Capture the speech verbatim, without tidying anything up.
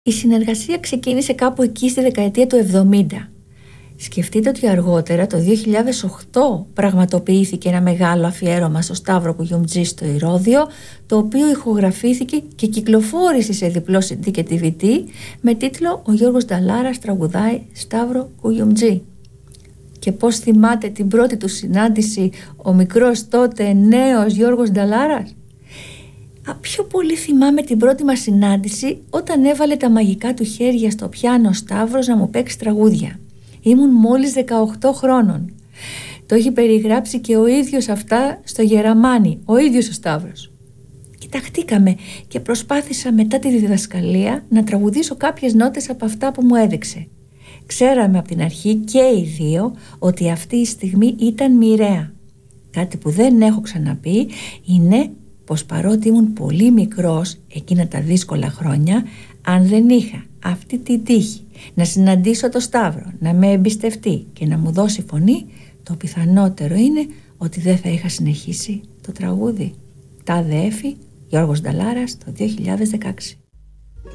Η συνεργασία ξεκίνησε κάπου εκεί στη δεκαετία του εβδομήντα. Σκεφτείτε ότι αργότερα, το δύο χιλιάδες οκτώ, πραγματοποιήθηκε ένα μεγάλο αφιέρωμα στο Σταύρο Κουγιουμτζή στο Ηρώδειο, το οποίο ηχογραφήθηκε και κυκλοφόρησε σε διπλό σι ντι και ντι βι ντι με τίτλο «Ο Γιώργος Νταλάρας τραγουδάει Σταύρο Κουγιουμτζή». Και πώς θυμάται την πρώτη του συνάντηση ο μικρός τότε νέος Γιώργος Νταλάρας? Α, πιο πολύ θυμάμαι την πρώτη μας συνάντηση όταν έβαλε τα μαγικά του χέρια στο πιάνο ο Σταύρος να μου παίξει τραγούδια. Ήμουν μόλις δεκαοκτώ χρόνων. Το έχει περιγράψει και ο ίδιος αυτά στο Γεραμάνι, ο ίδιος ο Σταύρος. Κοιταχτήκαμε και προσπάθησα μετά τη διδασκαλία να τραγουδήσω κάποιες νότες από αυτά που μου έδειξε. Ξέραμε από την αρχή και οι δύο ότι αυτή η στιγμή ήταν μοιραία. Κάτι που δεν έχω ξαναπεί είναι πως παρότι ήμουν πολύ μικρός εκείνα τα δύσκολα χρόνια, αν δεν είχα αυτή τη τύχη να συναντήσω το Σταύρο, να με εμπιστευτεί και να μου δώσει φωνή, το πιθανότερο είναι ότι δεν θα είχα συνεχίσει το τραγούδι. Τάδε Έφη, Γιώργος Νταλάρας, το δύο χιλιάδες δεκαέξι.